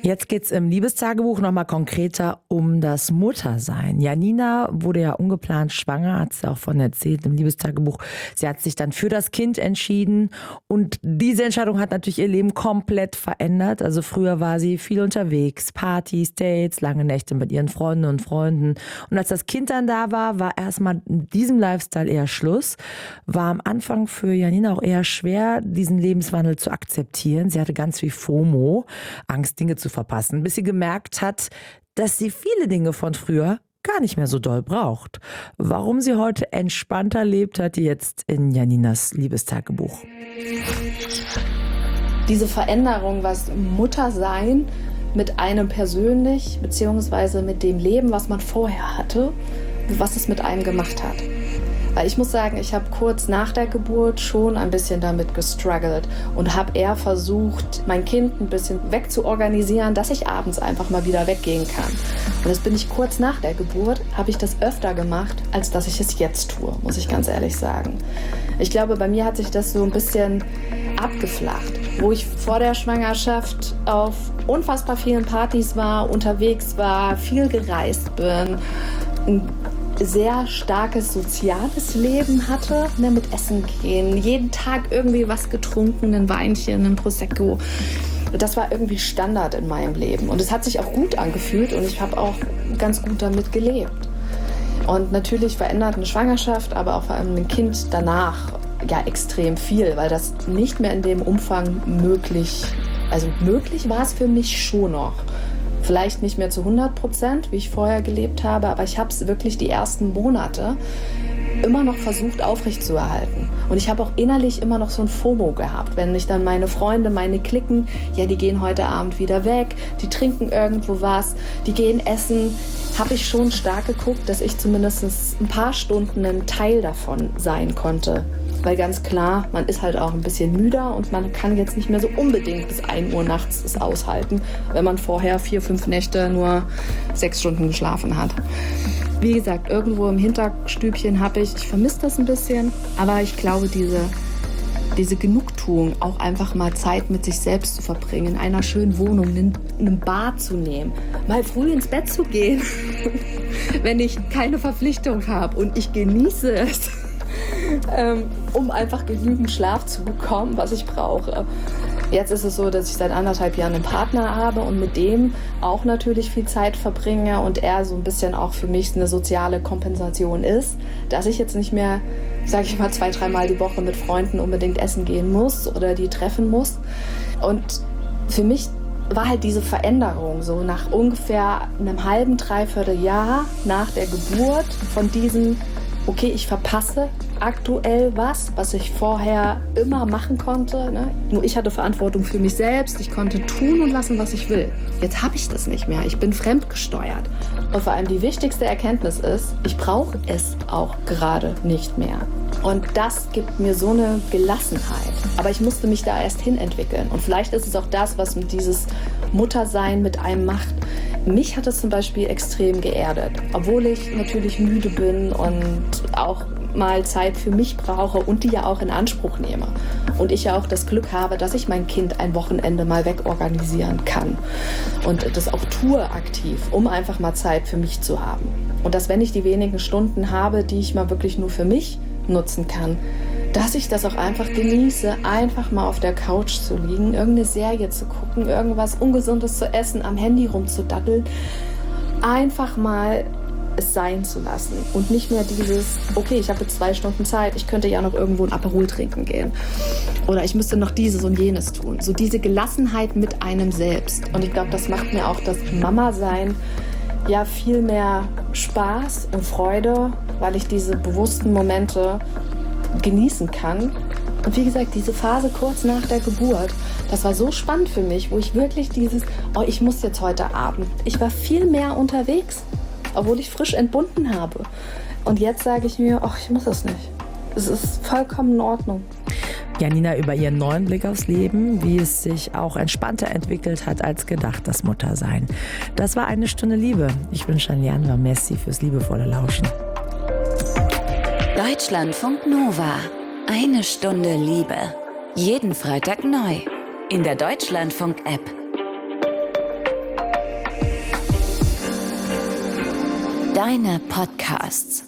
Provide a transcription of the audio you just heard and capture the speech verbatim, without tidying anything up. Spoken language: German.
Jetzt geht's im Liebestagebuch nochmal konkreter um das Muttersein. Janina wurde ja ungeplant schwanger, hat sie auch von erzählt im Liebestagebuch. Sie hat sich dann für das Kind entschieden und diese Entscheidung hat natürlich ihr Leben komplett verändert. Also früher war sie viel unterwegs, Partys, Dates, lange Nächte mit ihren Freunden und Freunden. Und als das Kind dann da war, war erstmal in diesem Lifestyle eher Schluss. War am Anfang für Janina auch eher schwer, diesen Lebenswandel zu akzeptieren. Sie hatte ganz viel FOMO, Angst, Dinge zu verpassen, bis sie gemerkt hat, dass sie viele Dinge von früher gar nicht mehr so doll braucht. Warum sie heute entspannter lebt, hat die jetzt in Janinas Liebestagebuch. Diese Veränderung, was Muttersein mit einem persönlich, beziehungsweise mit dem Leben, was man vorher hatte, was es mit einem gemacht hat. Weil ich muss sagen, ich habe kurz nach der Geburt schon ein bisschen damit gestruggelt und habe eher versucht, mein Kind ein bisschen wegzuorganisieren, dass ich abends einfach mal wieder weggehen kann. Und das bin ich kurz nach der Geburt, habe ich das öfter gemacht, als dass ich es jetzt tue, muss ich ganz ehrlich sagen. Ich glaube, bei mir hat sich das so ein bisschen abgeflacht, wo ich vor der Schwangerschaft auf unfassbar vielen Partys war, unterwegs war, viel gereist bin, sehr starkes soziales Leben hatte, ne, mit Essen gehen, jeden Tag irgendwie was getrunken, ein Weinchen, ein Prosecco. Das war irgendwie Standard in meinem Leben und es hat sich auch gut angefühlt und ich habe auch ganz gut damit gelebt. Und natürlich verändert eine Schwangerschaft, aber auch vor allem ein Kind danach ja extrem viel, weil das nicht mehr in dem Umfang möglich, also möglich war es für mich schon noch. Vielleicht nicht mehr zu hundert Prozent, wie ich vorher gelebt habe, aber ich habe es wirklich die ersten Monate immer noch versucht aufrechtzuerhalten. Und ich habe auch innerlich immer noch so ein FOMO gehabt, wenn ich dann meine Freunde, meine Cliquen, ja, die gehen heute Abend wieder weg, die trinken irgendwo was, die gehen essen, habe ich schon stark geguckt, dass ich zumindest ein paar Stunden ein Teil davon sein konnte. Weil ganz klar, man ist halt auch ein bisschen müder und man kann jetzt nicht mehr so unbedingt bis ein Uhr nachts es aushalten, wenn man vorher vier, fünf Nächte nur sechs Stunden geschlafen hat. Wie gesagt, irgendwo im Hinterstübchen habe ich, ich vermisse das ein bisschen, aber ich glaube, diese, diese Genugtuung, auch einfach mal Zeit mit sich selbst zu verbringen, in einer schönen Wohnung, in einem Bad zu nehmen, mal früh ins Bett zu gehen, wenn ich keine Verpflichtung habe und ich genieße es. Ähm, um einfach genügend Schlaf zu bekommen, was ich brauche. Jetzt ist es so, dass ich seit anderthalb Jahren einen Partner habe und mit dem auch natürlich viel Zeit verbringe und er so ein bisschen auch für mich eine soziale Kompensation ist, dass ich jetzt nicht mehr, sage ich mal, zwei, dreimal die Woche mit Freunden unbedingt essen gehen muss oder die treffen muss. Und für mich war halt diese Veränderung so nach ungefähr einem halben, dreiviertel Jahr nach der Geburt von diesem, okay, ich verpasse aktuell was, was ich vorher immer machen konnte. Ne? Nur ich hatte Verantwortung für mich selbst. Ich konnte tun und lassen, was ich will. Jetzt habe ich das nicht mehr. Ich bin fremdgesteuert. Und vor allem die wichtigste Erkenntnis ist, ich brauche es auch gerade nicht mehr. Und das gibt mir so eine Gelassenheit. Aber ich musste mich da erst hinentwickeln. Und vielleicht ist es auch das, was dieses Muttersein mit einem macht. Mich hat es zum Beispiel extrem geerdet. Obwohl ich natürlich müde bin und auch mal Zeit für mich brauche und die ja auch in Anspruch nehme. Und ich ja auch das Glück habe, dass ich mein Kind ein Wochenende mal wegorganisieren kann. Und das auch tue aktiv, um einfach mal Zeit für mich zu haben. Und dass, wenn ich die wenigen Stunden habe, die ich mal wirklich nur für mich nutzen kann, dass ich das auch einfach genieße, einfach mal auf der Couch zu liegen, irgendeine Serie zu gucken, irgendwas Ungesundes zu essen, am Handy rumzudatteln. Einfach mal es sein zu lassen und nicht mehr dieses, okay, ich habe jetzt zwei Stunden Zeit, ich könnte ja noch irgendwo ein Aperol trinken gehen oder ich müsste noch dieses und jenes tun. So diese Gelassenheit mit einem selbst. Und ich glaube, das macht mir auch das Mama-Sein ja viel mehr Spaß und Freude, weil ich diese bewussten Momente genießen kann. Und wie gesagt, diese Phase kurz nach der Geburt, das war so spannend für mich, wo ich wirklich dieses, oh, ich muss jetzt heute Abend, ich war viel mehr unterwegs, obwohl ich frisch entbunden habe. Und jetzt sage ich mir, ach, ich muss das nicht. Es ist vollkommen in Ordnung. Janina über ihren neuen Blick aufs Leben, wie es sich auch entspannter entwickelt hat als gedacht, das Muttersein. Das war eine Stunde Liebe. Ich wünsche an Leandra Messi fürs liebevolle Lauschen. Deutschlandfunk Nova. Eine Stunde Liebe. Jeden Freitag neu. In der Deutschlandfunk-App. Deine Podcasts.